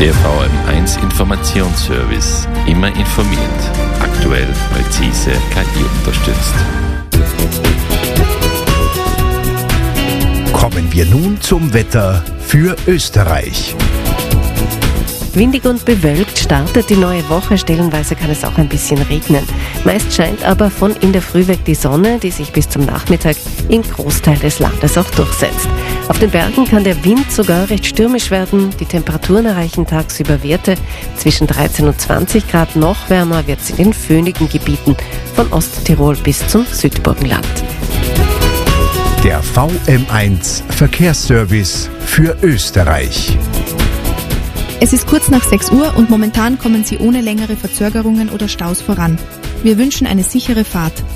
Der VM1 Informationsservice. Immer informiert. Aktuell, präzise, KI unterstützt. Kommen wir nun zum Wetter für Österreich. Windig und bewölkt startet die neue Woche, stellenweise kann es auch ein bisschen regnen. Meist scheint aber von in der Früh weg die Sonne, die sich bis zum Nachmittag im Großteil des Landes auch durchsetzt. Auf den Bergen kann der Wind sogar recht stürmisch werden. Die Temperaturen erreichen tagsüber Werte zwischen 13 und 20 Grad. Noch wärmer wird es in den föhnigen Gebieten von Osttirol bis zum Südburgenland. Der VM1 Verkehrsservice für Österreich. Es ist kurz nach 6 Uhr und momentan kommen Sie ohne längere Verzögerungen oder Staus voran. Wir wünschen eine sichere Fahrt.